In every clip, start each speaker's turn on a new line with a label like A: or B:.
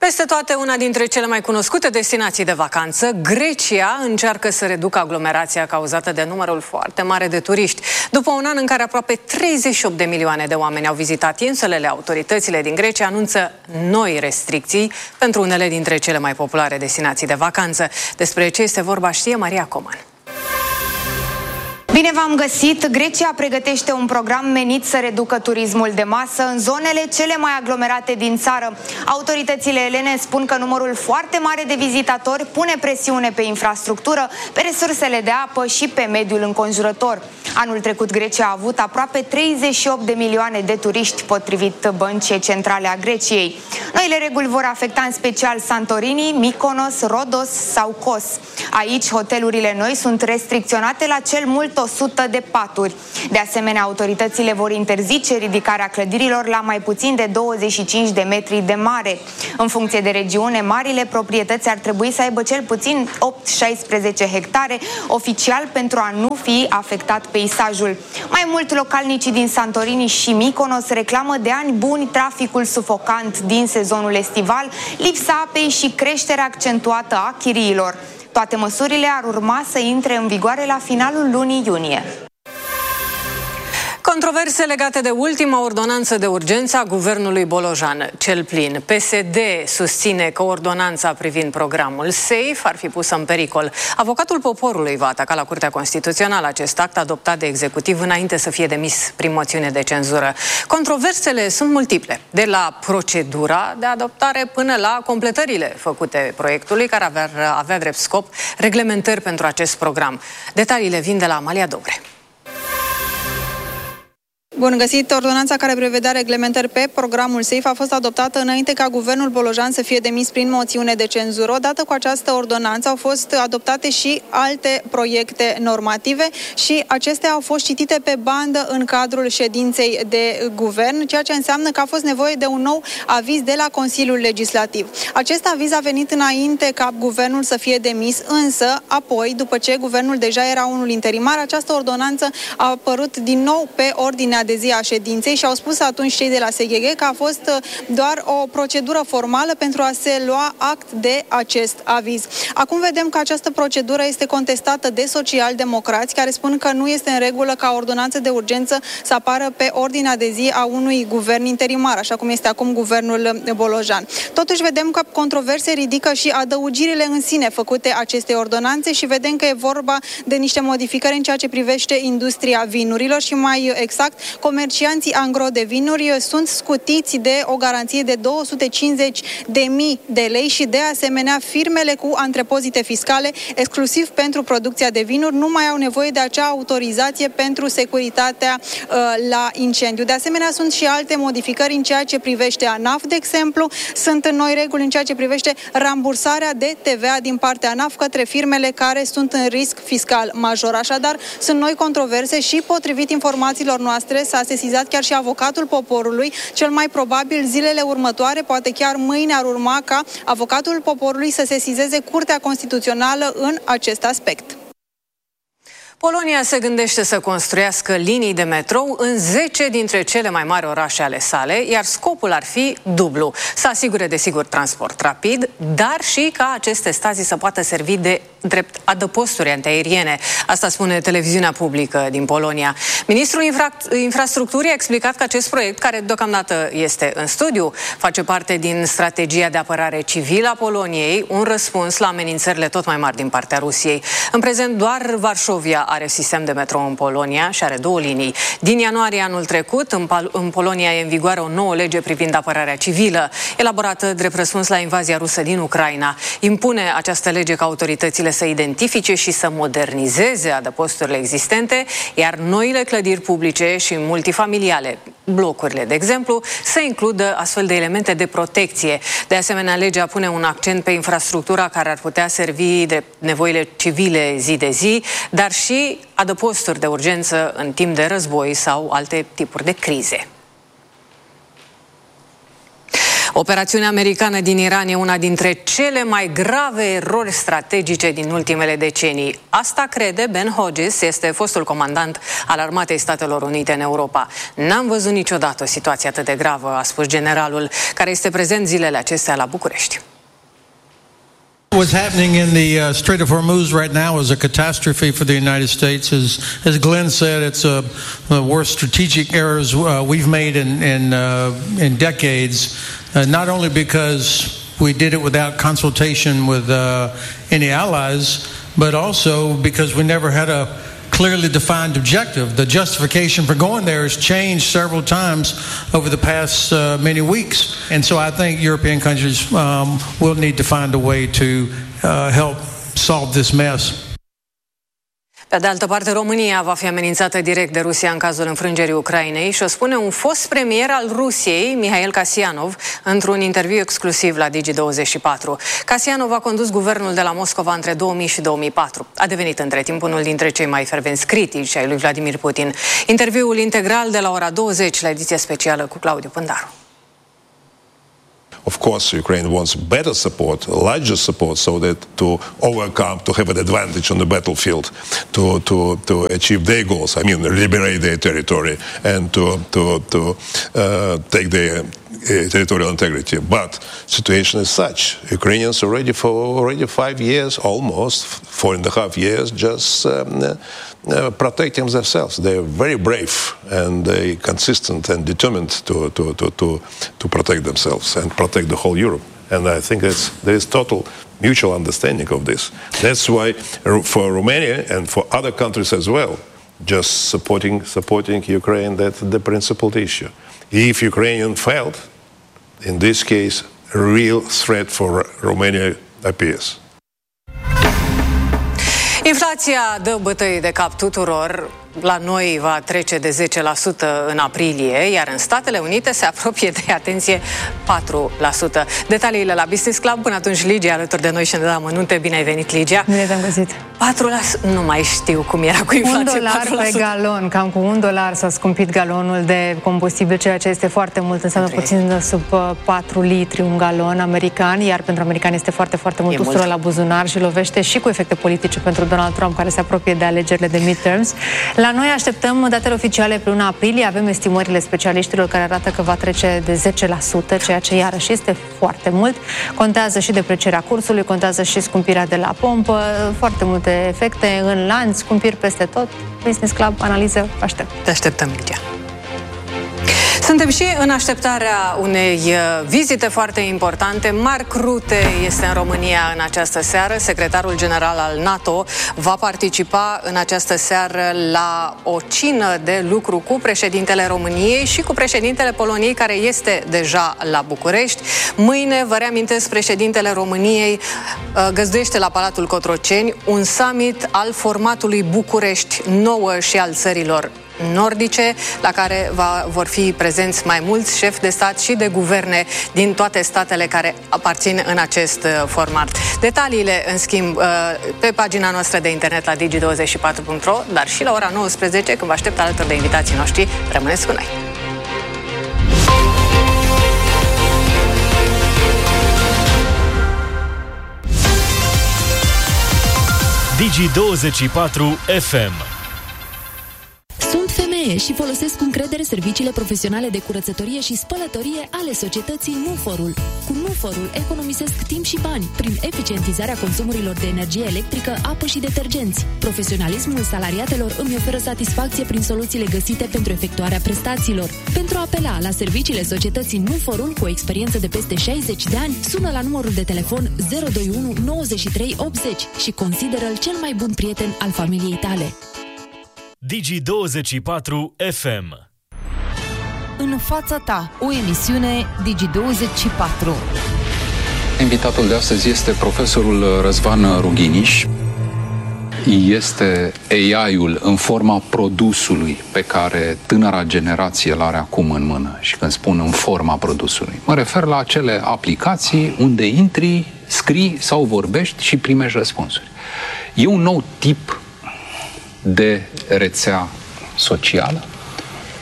A: Peste toate, una dintre cele mai cunoscute destinații de vacanță, Grecia, încearcă să reducă aglomerația cauzată de numărul foarte mare de turiști. După un an în care aproape 38 de milioane de oameni au vizitat insulele, autoritățile din Grecia anunță noi restricții pentru unele dintre cele mai populare destinații de vacanță. Despre ce este vorba știe Maria Coman.
B: Bine v-am găsit! Grecia pregătește un program menit să reducă turismul de masă în zonele cele mai aglomerate din țară. Autoritățile elene spun că numărul foarte mare de vizitatori pune presiune pe infrastructură, pe resursele de apă și pe mediul înconjurător. Anul trecut Grecia a avut aproape 38 de milioane de turiști, potrivit Băncii Centrale a Greciei. Noile reguli vor afecta în special Santorini, Mykonos, Rhodos sau Kos. Aici, hotelurile noi sunt restricționate la cel mult 100 de paturi. De asemenea, autoritățile vor interzice ridicarea clădirilor la mai puțin de 25 de metri de mare. În funcție de regiune, marile proprietăți ar trebui să aibă cel puțin 8-16 hectare oficial pentru a nu fi afectat peisajul. Mai mult, localnicii din Santorini și Mykonos reclamă de ani buni traficul sufocant din sezonul estival, lipsa apei și creșterea accentuată a chiriilor. Toate măsurile ar urma să intre în vigoare la finalul lunii iunie.
A: Controverse legate de ultima ordonanță de urgență a guvernului Bolojan, cel plin. PSD susține că ordonanța privind programul SAFE ar fi pusă în pericol. Avocatul poporului va ataca la Curtea Constituțională acest act adoptat de executiv înainte să fie demis prin moțiune de cenzură. Controversele sunt multiple, de la procedura de adoptare până la completările făcute proiectului, care avea drept scop reglementări pentru acest program. Detaliile vin de la Amalia Dobre.
C: Bun găsit! Ordonanța care prevedea reglementări pe programul SAFE a fost adoptată înainte ca guvernul Bolojan să fie demis prin moțiune de cenzură. Odată cu această ordonanță au fost adoptate și alte proiecte normative și acestea au fost citite pe bandă în cadrul ședinței de guvern, ceea ce înseamnă că a fost nevoie de un nou aviz de la Consiliul Legislativ. Acest aviz a venit înainte ca guvernul să fie demis, însă apoi, după ce guvernul deja era unul interimar, această ordonanță a apărut din nou pe ordinea de zi a ședinței și au spus atunci cei de la SGG că a fost doar o procedură formală pentru a se lua act de acest aviz. Acum vedem că această procedură este contestată de socialdemocrați care spun că nu este în regulă ca ordonanță de urgență să apară pe ordinea de zi a unui guvern interimar, așa cum este acum guvernul Bolojan. Totuși vedem că controverse ridică și adăugirile în sine făcute acestei ordonanțe și vedem că e vorba de niște modificări în ceea ce privește industria vinurilor și mai exact comercianții angro de vinuri sunt scutiți de o garanție de 250.000 de lei și de asemenea firmele cu antrepozite fiscale exclusiv pentru producția de vinuri nu mai au nevoie de acea autorizație pentru securitatea la incendiu. De asemenea, sunt și alte modificări în ceea ce privește ANAF, de exemplu. Sunt noi reguli în ceea ce privește rambursarea de TVA din partea ANAF către firmele care sunt în risc fiscal major. Așadar, sunt noi controverse și, potrivit informațiilor noastre, s-a sesizat chiar și avocatul poporului. Cel mai probabil zilele următoare, poate chiar mâine, ar urma ca avocatul poporului să sesizeze Curtea Constituțională în acest aspect.
A: Polonia se gândește să construiască linii de metrou în 10 dintre cele mai mari orașe ale sale, iar scopul ar fi dublu: să asigure, desigur, transport rapid, dar și ca aceste stații să poată servi de drept adăposturi antiaeriene. Asta spune televiziunea publică din Polonia. Ministrul Infrastructurii a explicat că acest proiect, care deocamdată este în studiu, face parte din strategia de apărare civilă a Poloniei, un răspuns la amenințările tot mai mari din partea Rusiei. În prezent, doar Varșovia are sistem de metrou în Polonia și are 2 linii. Din ianuarie anul trecut, în Polonia e în vigoare o nouă lege privind apărarea civilă, elaborată drept răspuns la invazia rusă din Ucraina. Impune această lege ca autoritățile să identifice și să modernizeze adăposturile existente, iar noile clădiri publice și multifamiliale, blocurile, de exemplu, să includă astfel de elemente de protecție. De asemenea, legea pune un accent pe infrastructura care ar putea servi de nevoile civile zi de zi, dar și adăposturi de urgență în timp de război sau alte tipuri de crize. Operațiunea americană din Iran e una dintre cele mai grave erori strategice din ultimele decenii. Asta crede Ben Hodges, este fostul comandant al Armatei Statelor Unite în Europa. N-am văzut niciodată o situație atât de gravă, a spus generalul, care este prezent zilele acestea la București.
D: What's happening in the Strait of Hormuz right now is a catastrophe for the United States. As Glenn said, it's the worst strategic errors we've made in decades. Not only because we did it without consultation with any allies, but also because we never had a clearly defined objective. The justification for going there has changed several times over the past many weeks. And so I think European countries will need to find a way to help solve this mess.
A: Pe de altă parte, România va fi amenințată direct de Rusia în cazul înfrângerii Ucrainei și o spune un fost premier al Rusiei, Mihail Kasianov, într-un interviu exclusiv la Digi24. Kasianov a condus guvernul de la Moscova între 2000 și 2004. A devenit între timp unul dintre cei mai fervenți critici ai lui Vladimir Putin. Interviul integral de la ora 20 la ediție specială cu Claudiu Pândaru.
E: Of course, Ukraine wants better support, larger support, so that to overcome, to have an advantage on the battlefield, to achieve their goals. I mean, liberate their territory and to take their territorial integrity. But situation is such: Ukrainians already 5 years, almost 4.5 years, just protecting themselves. They're very brave and they consistent and determined to protect themselves and protect the whole Europe. And I think there is total mutual understanding of this. That's why for Romania and for other countries as well, just supporting Ukraine, that's the principal issue. If Ukraine failed, in this case, a real threat for Romania appears.
A: Inflația dă bătăi de cap tuturor. La noi va trece de 10% în aprilie, iar în Statele Unite se apropie de, atenție, 4%. Detaliile la Business Club. Până atunci, Ligia alături de noi și ne dă amănunte. Bine ai venit, Ligia.
F: Bine te-am găsit.
A: 4%? Nu mai știu cum era cu inflația.
F: $1 pe galon. Cam cu $1 s-a scumpit galonul de combustibil, ceea ce este foarte mult. Înseamnă puțin sub 4 litri un galon american, iar pentru americani este foarte, foarte mult. Ustură la buzunar și lovește și cu efecte politice pentru Donald Trump, care se apropie de alegerile de midterms. La noi așteptăm datele oficiale pe luna aprilie, avem estimările specialiștilor care arată că va trece de 10%, ceea ce iarăși este foarte mult. Contează și deprecierea cursului, contează și scumpirea de la pompă, foarte multe efecte în lanț, scumpiri peste tot. Business Club, analiză, aștept.
A: Te așteptăm, Lidia. Suntem și în așteptarea unei vizite foarte importante. Mark Rutte este în România în această seară. Secretarul general al NATO va participa în această seară la o cină de lucru cu președintele României și cu președintele Poloniei, care este deja la București. Mâine, vă reamintesc, președintele României găzduiește la Palatul Cotroceni un summit al formatului București 9 și al țărilor nordice, la care vor fi prezenți mai mulți șefi de stat și de guverne din toate statele care aparțin în acest format. Detaliile, în schimb, pe pagina noastră de internet la digi24.ro, dar și la ora 19, când vă aștept alături de invitații noștri. Rămâneți cu noi!
G: Digi24 FM.
H: Sunt femeie și folosesc cu încredere serviciile profesionale de curățătorie și spălătorie ale societății Nuforul. Cu Nuforul economisesc timp și bani prin eficientizarea consumurilor de energie electrică, apă și detergenți. Profesionalismul salariatelor îmi oferă satisfacție prin soluțiile găsite pentru efectuarea prestațiilor. Pentru a apela la serviciile societății Nuforul cu o experiență de peste 60 de ani, sună la numărul de telefon 021 93 80 și consideră-l cel mai bun prieten al familiei tale.
G: Digi24 FM.
I: În fața ta, o emisiune Digi24.
J: Invitatul de astăzi este profesorul Răzvan Rughiniș. Este AI-ul în forma produsului pe care tânăra generație l-are acum în mână. Și când spun în forma produsului, mă refer la acele aplicații unde intri, scrii sau vorbești și primești răspunsuri. E un nou tip de rețea socială?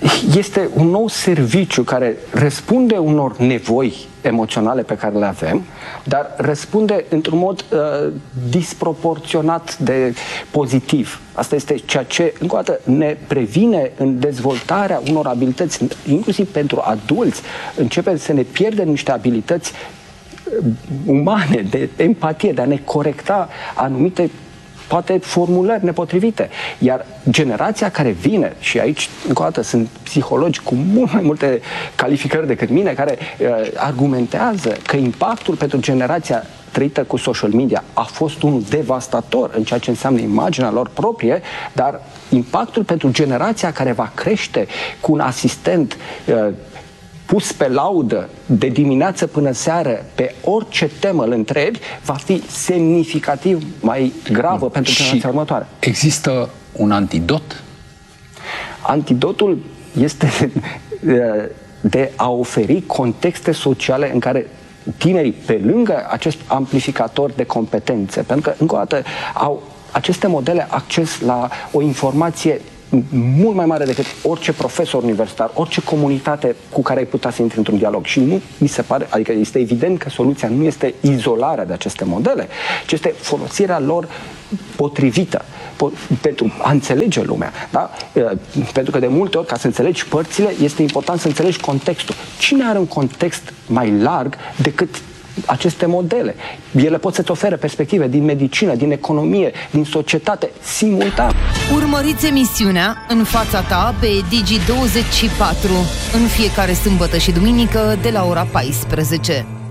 K: Este un nou serviciu care răspunde unor nevoi emoționale pe care le avem, dar răspunde într-un mod disproporționat de pozitiv. Asta este ceea ce, încă o dată, ne previne în dezvoltarea unor abilități, inclusiv pentru adulți. Începem să ne pierdem niște abilități umane, de empatie, de a ne corecta anumite poate formulări nepotrivite. Iar generația care vine, și aici, încă o dată, sunt psihologi cu mult mai multe calificări decât mine, care argumentează că impactul pentru generația trăită cu social media a fost unul devastator în ceea ce înseamnă imaginea lor proprie, dar impactul pentru generația care va crește cu un asistent pus pe laudă de dimineață până seară pe orice temă îl întrebi, va fi semnificativ mai gravă pentru generația următoare.
J: Există un antidot?
K: Antidotul este de a oferi contexte sociale în care tinerii, pe lângă acest amplificator de competențe, pentru că, încă o dată, au aceste modele acces la o informație mult mai mare decât orice profesor universitar, orice comunitate cu care ai putea să intri într-un dialog. Și nu mi se pare, adică este evident că soluția nu este izolarea de aceste modele, ci este folosirea lor potrivită pentru a înțelege lumea. Da? Pentru că de multe ori, ca să înțelegi părțile, este important să înțelegi contextul. Cine are un context mai larg decât aceste modele? Ele pot să-ți ofere perspective din medicină, din economie, din societate, simultan.
I: Urmăriți emisiunea În fața ta pe Digi24 în fiecare sâmbătă și duminică de la ora 14.